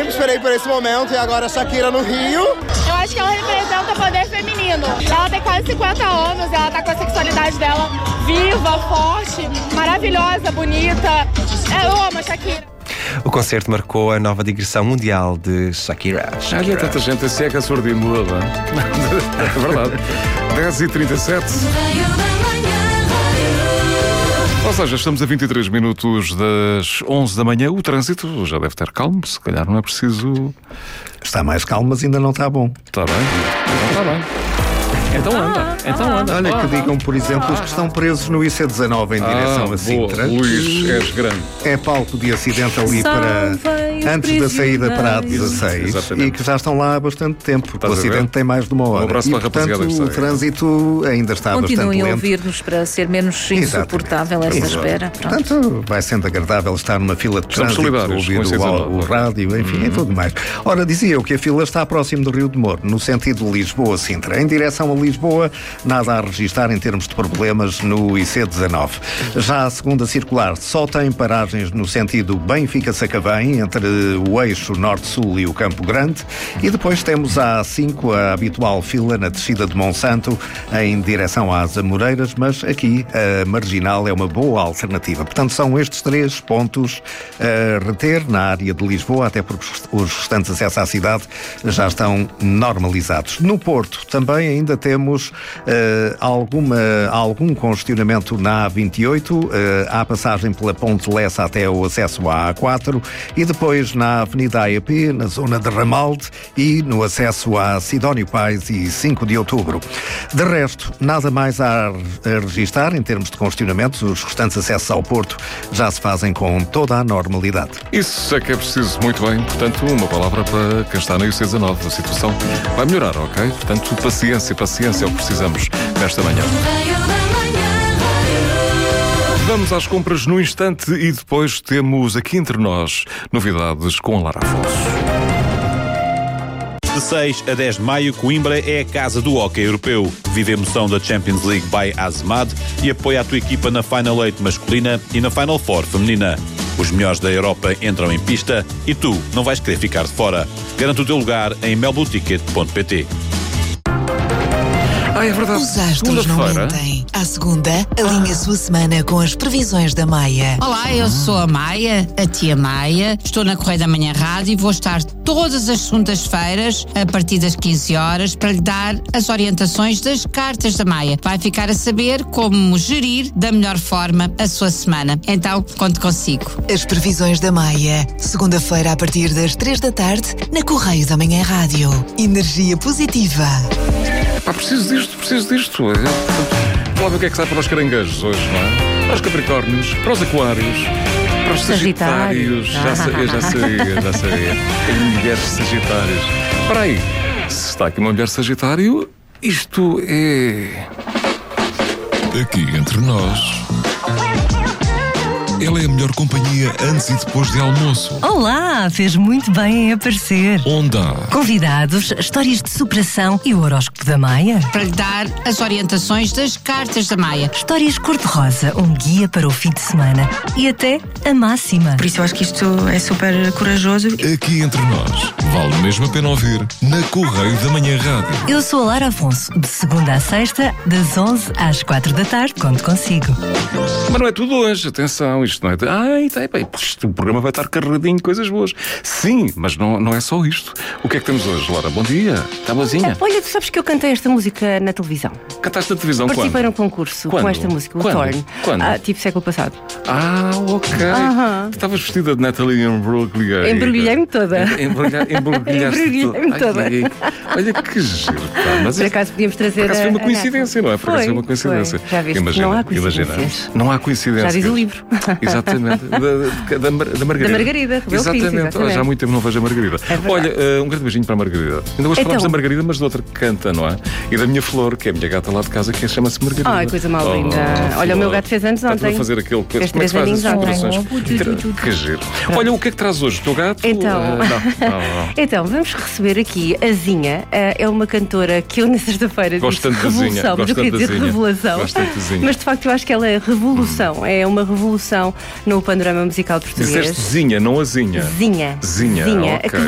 sempre esperei por esse momento e agora a Shakira no Rio. Eu acho que ela representa o poder feminino. Ela tem quase 50 anos, ela tá com a sexualidade dela viva, forte, maravilhosa, bonita. Eu amo a Shakira. O concerto marcou a nova digressão mundial de Shakira. Olha, tanta gente assim é que a surdina muda. É verdade. 10h37. Ou seja, estamos a 23 minutos das 11 da manhã. O trânsito já deve estar calmo. Se calhar não é preciso... Está mais calmo, mas ainda não está bom. Está bem. Está bem. Então anda. Olha, que digam, por exemplo, os que estão presos no IC19 em direção a Sintra. Luís, és grande. É palco de acidente ali antes da saída para a 16. Exatamente. E que já estão lá há bastante tempo. O acidente tem mais de uma hora. Um abraço para a rapaziada que portanto, o trânsito ainda está bastante lento. Continuem a ouvir-nos para ser menos insuportável esta espera. Portanto, vai sendo agradável estar numa fila de trânsito, ouvir o rádio, enfim, e tudo mais. Ora, dizia eu que a fila está próximo do Rio de Moro, no sentido Lisboa-Sintra. Em direção a Lisboa, nada a registrar em termos de problemas no IC19. Já a segunda circular só tem paragens no sentido Benfica-Sacavém, entre o eixo Norte-Sul e o Campo Grande, e depois temos a A5, a habitual fila na descida de Monsanto, em direção às Amoreiras, mas aqui a Marginal é uma boa alternativa. Portanto, são estes 3 pontos a reter na área de Lisboa, até porque os restantes acessos à cidade já estão normalizados. No Porto também ainda temos algum congestionamento na A28, há passagem pela Ponte Lessa até o acesso à A4 e depois na Avenida AEP, na zona de Ramalde e no acesso a Sidónio Pais e 5 de Outubro. De resto, nada mais a registrar em termos de congestionamentos, os restantes acessos ao Porto já se fazem com toda a normalidade. Isso é que é preciso, muito bem. Portanto, uma palavra para quem está no IC19. A situação vai melhorar, ok? Portanto, paciência é o que precisamos nesta manhã. Vamos às compras no instante e depois temos aqui entre nós novidades com a Lara Afonso. De 6 a 10 de maio, Coimbra é a casa do hóquei europeu. Vive a emoção da Champions League by Azemad e apoia a tua equipa na Final 8 masculina e na Final 4 feminina. Os melhores da Europa entram em pista e tu não vais querer ficar de fora. Garanta o teu lugar em melboticket.pt. É verdade. Os astros não mentem. À segunda, alinhe a sua semana com as previsões da Maia. Olá, eu sou a Maia, a tia Maia. Estou na Correio da Manhã Rádio e vou estar todas as segundas-feiras, a partir das 15 horas, para lhe dar as orientações das cartas da Maia. Vai ficar a saber como gerir da melhor forma a sua semana. Então, conto consigo. As previsões da Maia. Segunda-feira, a partir das 3 da tarde, na Correio da Manhã Rádio. Energia positiva. Preciso disto. Vamos lá ver o que é que sai para os caranguejos hoje, não é? Para os capricórnios, para os aquários, para os sagitários. Já sabia. Tem mulheres sagitárias. Espera aí, se está aqui uma mulher sagitário, isto é... Aqui entre nós... Ela é a melhor companhia antes e depois de almoço. Olá, fez muito bem em aparecer. Onde há convidados, histórias de superação e o horóscopo da Maia. Para lhe dar as orientações das cartas da Maia. Histórias cor-de-rosa, um guia para o fim de semana e até a máxima. Por isso eu acho que isto é super corajoso. Aqui entre nós, vale mesmo a pena ouvir na Correio da Manhã Rádio. Eu sou a Lara Afonso, de segunda à sexta, das 11 às 4 da tarde, conto consigo. Mas não é tudo hoje, atenção. Isto não é... o programa vai estar carregadinho de coisas boas. Sim, mas não é só isto. O que é que temos hoje, Laura? Bom dia. Está boazinha? Olha, tu sabes que eu cantei esta música na televisão. Cantaste na televisão quando? Participei num concurso com esta música, o Thorn. Quando? Tipo século passado. Ok. Tu estavas vestida de Natalie Imbruglia. Embrulhei-me toda. Embrulhei-me toda. Olha que giro. Mas por acaso podíamos trazer... Por acaso foi uma coincidência, não é? Por acaso foi uma coincidência. Já viste, não há coincidências. Não há coincidências. Já diz o livro. Exatamente. Da Margarida. Da Margarida. Exatamente. Já há muito tempo não vejo a Margarida. Olha, um grande beijinho para a Margarida. Ainda hoje falámos da Margarida, mas de outra que canta, não é? E da minha Flor, que é a minha gata lá de casa, que chama-se Margarida. Ai, coisa mal linda. Olha, o meu gato fez anos ontem. Está a fazer aquele... Como é que se faz essas operações? Que giro. Olha, o que é que traz hoje? O teu gato? Então, vamos receber aqui a Zinha. É uma cantora que eu na sexta-feira disse revolução. Mas eu queria dizer revelação. Mas de facto eu acho que ela é revolução. É uma revolução no panorama musical português. Disseste Zinha, não a Zinha. Zinha. Zinha, ok.